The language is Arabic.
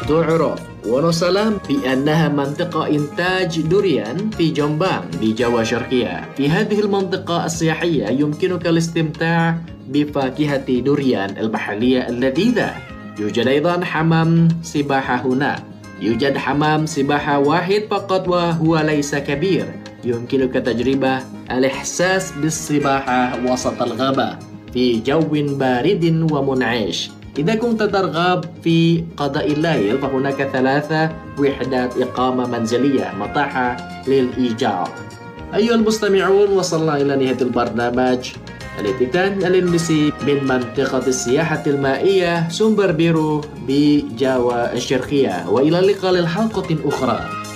تعرف ونسلم بأنها منطقة إنتاج دوريان في جنبان بجوا شرقية. في هذه المنطقة السياحية يمكنك الاستمتاع بفاكهة دوريان المحلية اللذيذة. يوجد أيضا حمام سباحة هنا. يوجد حمام سباحة واحد فقط وهو ليس كبير. يمكنك تجربة الإحساس بالسباحة وسط الغابة في جو بارد ومنعش. إذا كنت ترغب في قضاء الليل فهناك 3 وحدات إقامة منزلية متاحة للإيجار. أيها المستمعون، وصلنا إلى نهاية البرنامج التي كان الإندونيسي من منطقة السياحة المائية سumber biru بجاوا الشرقية، وإلى اللقاء للحلقة أخرى.